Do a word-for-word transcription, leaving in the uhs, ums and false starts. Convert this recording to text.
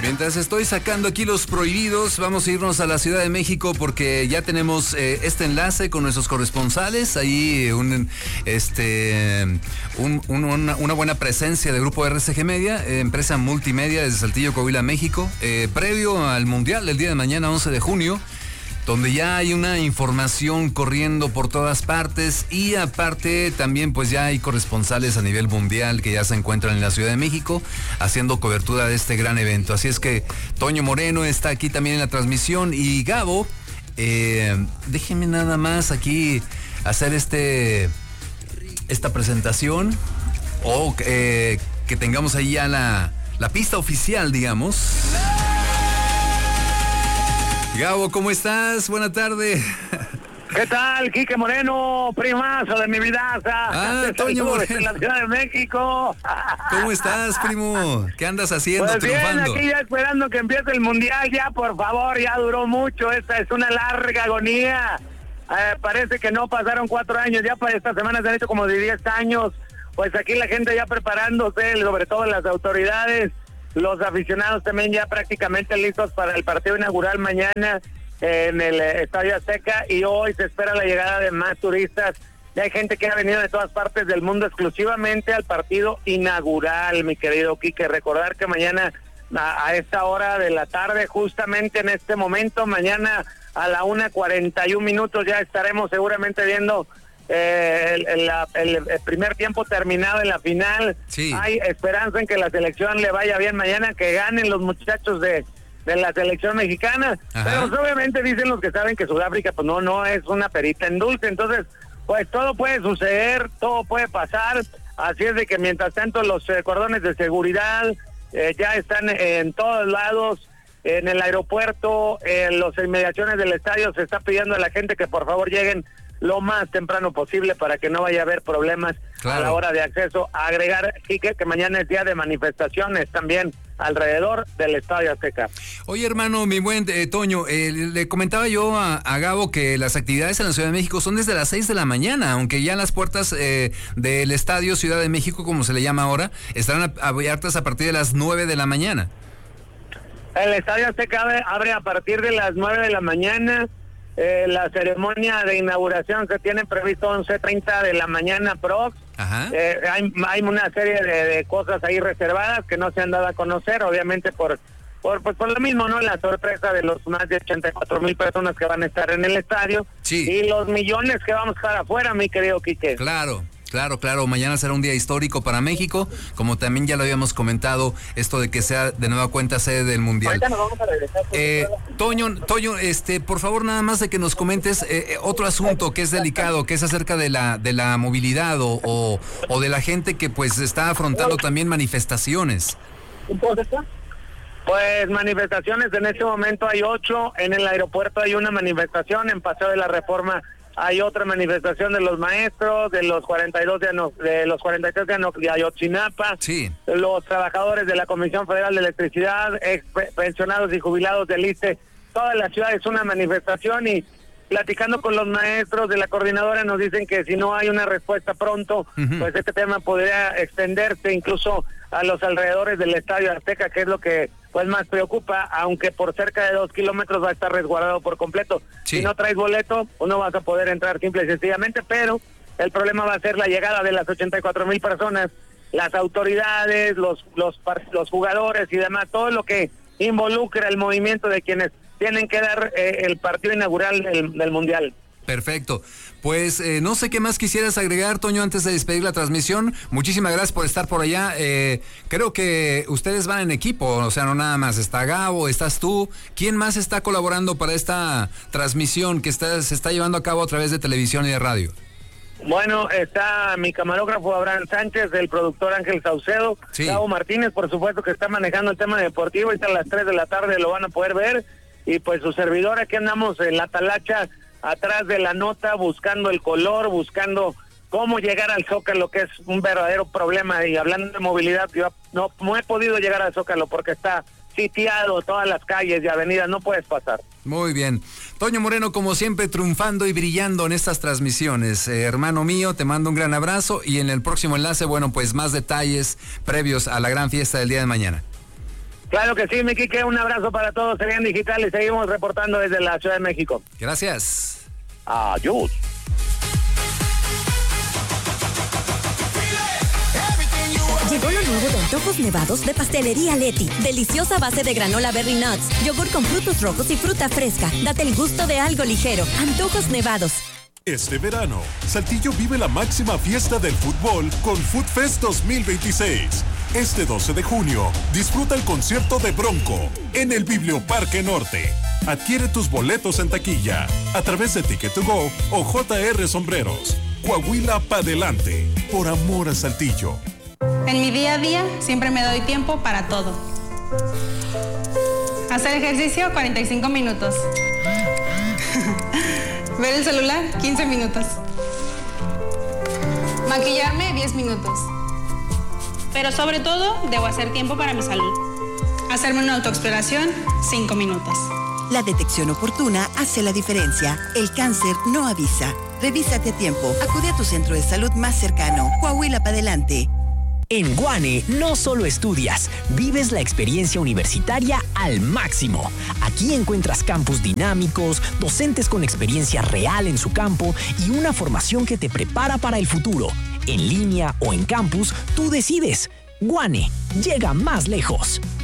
Mientras estoy sacando aquí los prohibidos, vamos a irnos a la Ciudad de México porque ya tenemos eh, este enlace con nuestros corresponsales. Ahí un, este, un, un, una, una buena presencia de Grupo R C G Media, eh, empresa multimedia desde Saltillo, Coahuila, México, eh, previo al Mundial del día de mañana, once de junio. Donde ya hay una información corriendo por todas partes y aparte también pues ya hay corresponsales a nivel mundial que ya se encuentran en la Ciudad de México haciendo cobertura de este gran evento. Así es que Toño Moreno está aquí también en la transmisión y Gabo, eh, déjenme nada más aquí hacer este esta presentación o eh, que tengamos ahí ya la, la pista oficial, digamos. Gabo, ¿cómo estás? Buena tarde. ¿Qué tal, Quique Moreno, primazo de mi vida? Ah, Toño Moreno. En la Ciudad de México. ¿Cómo estás, primo? ¿Qué andas haciendo, pues bien, triunfando? aquí ya esperando que empiece el Mundial, ya, por favor, ya duró mucho, esta es una larga agonía. Eh, parece que no pasaron cuatro años, ya para esta semana se han hecho como de diez años. Pues aquí la gente ya preparándose, sobre todo las autoridades, los aficionados también ya prácticamente listos para el partido inaugural mañana en el Estadio Azteca, y hoy se espera la llegada de más turistas. Ya hay gente que ha venido de todas partes del mundo exclusivamente al partido inaugural, mi querido Quique. Recordar que mañana a, a esta hora de la tarde, justamente en este momento, mañana a la una cuarenta y un minutos ya estaremos seguramente viendo Eh, el, el, el, el primer tiempo terminado en la final. Sí. Hay esperanza en que la selección le vaya bien mañana, que ganen los muchachos de, de la selección mexicana. Ajá. Pero pues, obviamente dicen los que saben que Sudáfrica pues no, no es una perita en dulce, entonces pues todo puede suceder, todo puede pasar, así es de que mientras tanto los eh, cordones de seguridad eh, ya están en todos lados. En el aeropuerto, en las inmediaciones del estadio se está pidiendo a la gente que por favor lleguen lo más temprano posible para que no vaya a haber problemas claro. a la hora de acceso. A agregar, Quique, que mañana es día de manifestaciones también alrededor del Estadio Azteca. Oye, hermano, mi buen eh, Toño, eh, le comentaba yo a, a Gabo que las actividades en la Ciudad de México son desde las seis de la mañana, aunque ya las puertas eh, del Estadio Ciudad de México, como se le llama ahora, estarán abiertas a partir de las nueve de la mañana. El Estadio Azteca abre, abre a partir de las nueve de la mañana. Eh, la ceremonia de inauguración se tiene previsto once treinta de la mañana prox. Eh, hay, hay una serie de, de cosas ahí reservadas que no se han dado a conocer, obviamente por por, por, por lo mismo, ¿no? La sorpresa de los más de ochenta y cuatro mil personas que van a estar en el estadio. Sí. Y los millones que vamos a estar afuera, mi querido Quique. Claro. Claro, claro, mañana será un día histórico para México, como también ya lo habíamos comentado, esto de que sea de nueva cuenta sede del Mundial. Ahorita nos vamos a regresar. Eh, Toño, Toño, este, por favor, nada más de que nos comentes eh, otro asunto que es delicado, que es acerca de la de la movilidad o, o, o de la gente que pues está afrontando también manifestaciones. Pues manifestaciones, en este momento hay ocho, en el aeropuerto hay una manifestación, en Paseo de la Reforma hay otra manifestación de los maestros, de los cuarenta y dos de, Ano, de los cuarenta y tres de, Ano, de Ayotzinapa, sí. Los trabajadores de la Comisión Federal de Electricidad, ex pensionados y jubilados del I S S S T E. Toda la ciudad es una manifestación, y platicando con los maestros de la coordinadora nos dicen que si no hay una respuesta pronto, uh-huh. pues este tema podría extenderse incluso a los alrededores del Estadio Azteca, que es lo que pues más preocupa, aunque por cerca de dos kilómetros va a estar resguardado por completo. Sí. Si no traes boleto, no vas a poder entrar simple y sencillamente, pero el problema va a ser la llegada de las ochenta y cuatro mil personas, las autoridades, los, los, los jugadores y demás, todo lo que involucra el movimiento de quienes tienen que dar eh, el partido inaugural del, del Mundial. Perfecto. Pues eh, no sé qué más quisieras agregar, Toño, antes de despedir la transmisión. Muchísimas gracias por estar por allá. Eh, creo que ustedes van en equipo, o sea, no nada más. Está Gabo, estás tú. ¿Quién más está colaborando para esta transmisión que está, se está llevando a cabo a través de televisión y de radio? Bueno, está mi camarógrafo Abraham Sánchez, el productor Ángel Saucedo, sí. Gabo Martínez, por supuesto, que está manejando el tema deportivo. Ahorita a las tres de la tarde lo van a poder ver. Y pues su servidor, aquí andamos en la talacha, atrás de la nota, buscando el color, buscando cómo llegar al Zócalo, que es un verdadero problema. Y hablando de movilidad, yo no, no he podido llegar al Zócalo porque está sitiado todas las calles y avenidas, no puedes pasar. Muy bien. Toño Moreno, como siempre, triunfando y brillando en estas transmisiones. Eh, hermano mío, te mando un gran abrazo, y en el próximo enlace, bueno, pues más detalles previos a la gran fiesta del día de mañana. Claro que sí, mi Quique, un abrazo para todos, Serían Digital y seguimos reportando desde la Ciudad de México. Gracias. Adiós. Llegó lo nuevo de antojos nevados de Pastelería Leti. Deliciosa base de granola Berry Nuts, yogur con frutos rojos y fruta fresca. Date el gusto de algo ligero. Antojos nevados. Este verano, Saltillo vive la máxima fiesta del fútbol con Food Fest dos mil veintiséis. Este doce de junio, disfruta el concierto de Bronco en el Biblioparque Norte. Adquiere tus boletos en taquilla a través de Ticket to Go o J R Sombreros. Coahuila pa' delante, por amor a Saltillo. En mi día a día siempre me doy tiempo para todo. Hacer ejercicio, cuarenta y cinco minutos. Ver el celular, quince minutos. Maquillarme, diez minutos. Pero sobre todo, debo hacer tiempo para mi salud. Hacerme una autoexploración, cinco minutos. La detección oportuna hace la diferencia. El cáncer no avisa. Revísate a tiempo. Acude a tu centro de salud más cercano. Coahuila pa' delante. En Guane no solo estudias, vives la experiencia universitaria al máximo. Aquí encuentras campus dinámicos, docentes con experiencia real en su campo y una formación que te prepara para el futuro. En línea o en campus, tú decides. Guane, llega más lejos.